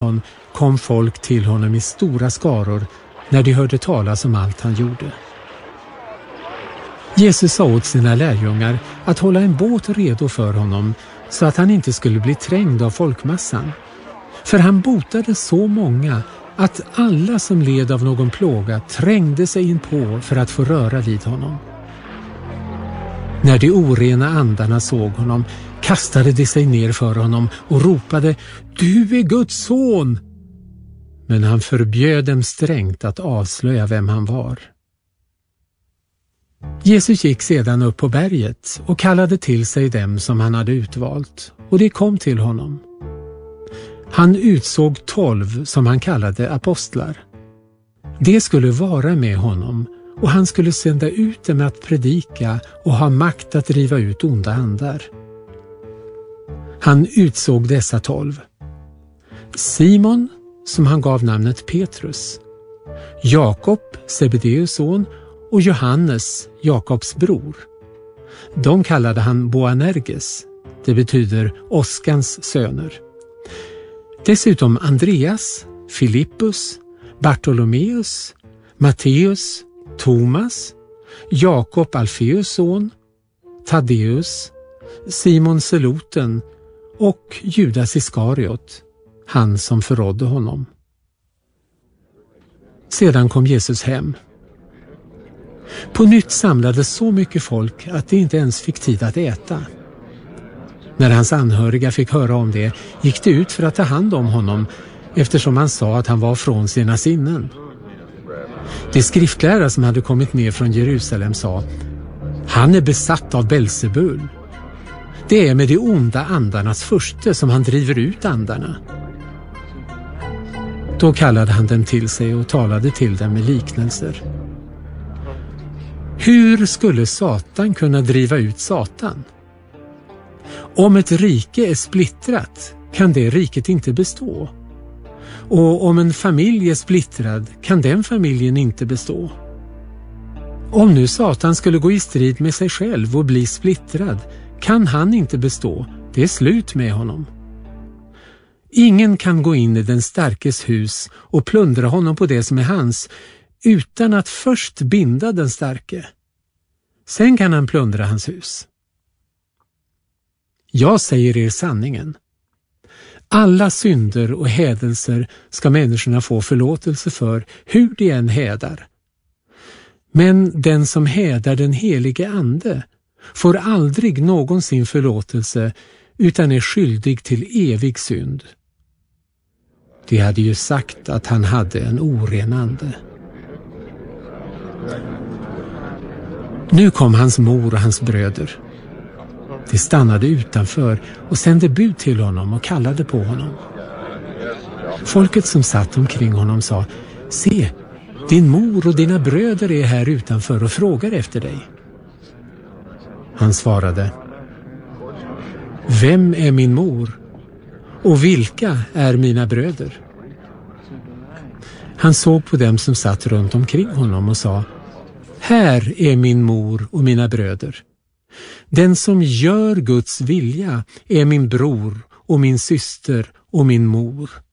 ögon kom folk till honom i stora skaror när de hörde talas om allt han gjorde. Jesus sa åt sina lärjungar att hålla en båt redo för honom så att han inte skulle bli trängd av folkmassan. För han botade så många att alla som led av någon plåga trängde sig in på för att få röra vid honom. När de orena andarna såg honom kastade de sig ner för honom och ropade: "Du är Guds son!" Men han förbjöd dem strängt att avslöja vem han var. Jesus gick sedan upp på berget och kallade till sig dem som han hade utvalt, och de kom till honom. Han utsåg 12 som han kallade apostlar. De skulle vara med honom, och han skulle sända ut dem att predika och ha makt att driva ut onda andar. Han utsåg dessa 12. Simon, som han gav namnet Petrus, Jakob, Sebedeus son, och Johannes, Jakobs bror. De kallade han Boanerges, det betyder åskans söner. Dessutom Andreas, Filippus, Bartolomeus, Matteus, Thomas, Jakob Alfeus son, Taddeus, Simon Zeloten och Judas Iskariot, han som förrådde honom. Sedan kom Jesus hem. På nytt samlades så mycket folk att de inte ens fick tid att äta. När hans anhöriga fick höra om det gick de ut för att ta hand om honom, eftersom han sa att han var från sina sinnen. De skriftlärare som hade kommit ner från Jerusalem sa: "Han är besatt av Belzebul. Det är med de onda andarnas furste som han driver ut andarna." Då kallade han dem till sig och talade till dem med liknelser. Hur skulle Satan kunna driva ut Satan? Om ett rike är splittrat kan det riket inte bestå. Och om en familj är splittrad kan den familjen inte bestå. Om nu Satan skulle gå i strid med sig själv och bli splittrad kan han inte bestå. Det är slut med honom. Ingen kan gå in i den starkes hus och plundra honom på det som är hans utan att först binda den starke. Sen kan han plundra hans hus. Jag säger er sanningen. Alla synder och hädelser ska människorna få förlåtelse för, hur de än hädar. Men den som hädar den helige ande får aldrig någonsin förlåtelse utan är skyldig till evig synd. De hade ju sagt att han hade en oren ande. Nu kom hans mor och hans bröder. De stannade utanför och sände bud till honom och kallade på honom. Folket som satt omkring honom sa: "Se, din mor och dina bröder är här utanför och frågar efter dig." Han svarade: "Vem är min mor och vilka är mina bröder?" Han såg på dem som satt runt omkring honom och sa: "Här är min mor och mina bröder. Den som gör Guds vilja är min bror och min syster och min mor."